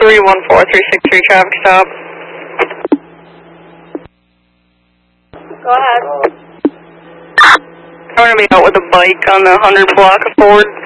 314363 traffic stop. Go ahead. I'm going to be out with a bike on the 100 block of Ford.